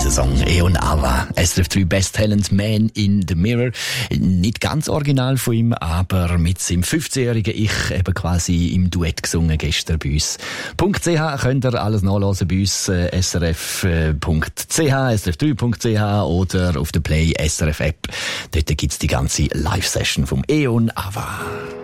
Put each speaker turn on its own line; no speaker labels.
Der Song Eon Ava, SRF 3 Best Talent Man in the Mirror. Nicht ganz original von ihm, aber mit seinem 15-jährigen Ich eben quasi im Duett gesungen gestern bei uns. .ch könnt ihr alles nachlesen bei uns, srf.ch, srf3.ch oder auf der Play SRF App. Dort gibt's die ganze Live-Session vom Eon Ava.